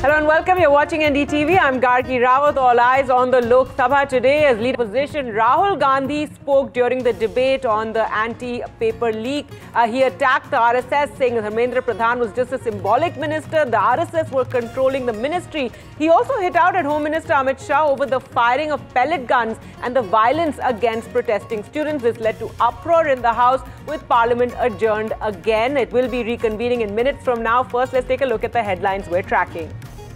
Hello and welcome. You're watching NDTV. I'm Gargi Rawat. All eyes on the Lok Sabha today as leader opposition Rahul Gandhi spoke during the debate on the anti-paper leak. He attacked the RSS, saying Dharmendra Pradhan was just a symbolic minister. The RSS were controlling the ministry. He also hit out at Home Minister Amit Shah over the firing of pellet guns and the violence against protesting students. This led to uproar in the House, with Parliament adjourned again. It will be reconvening in minutes from now. First, let's take a look at the headlines we're tracking.